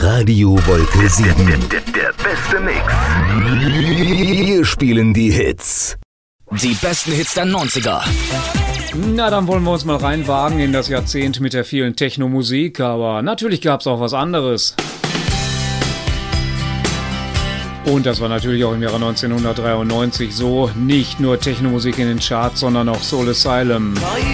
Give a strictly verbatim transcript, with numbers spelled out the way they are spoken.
Radio Wolke sieben. Der, der, der beste Mix. Wir spielen die Hits. Die besten Hits der neunziger. Na, dann wollen wir uns mal reinwagen in das Jahrzehnt mit der vielen Techno-Musik, aber natürlich gab es auch was anderes. Und das war natürlich auch im Jahre neunzehnhundertdreiundneunzig so, nicht nur Techno-Musik in den Charts, sondern auch Soul Asylum.